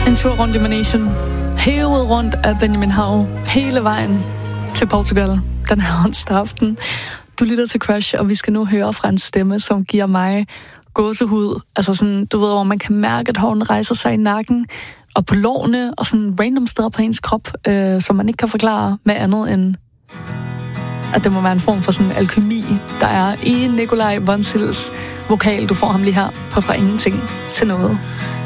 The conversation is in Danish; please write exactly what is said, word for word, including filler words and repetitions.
En tur rundt i Manation. Hævet rundt af Benjamin Hav. Hele vejen til Portugal. Den her onsdag aften. Du lytter til Crush, og vi skal nu høre fra en stemme, som giver mig gåsehud. Altså sådan, du ved, hvor man kan mærke, at hånden rejser sig i nakken og på lårene og sådan random steder på ens krop, øh, som man ikke kan forklare med andet end, at det må være en form for sådan alkemi, der er i Nikolaj Vonsilds vokal. Du får ham lige her på fra ingenting til noget.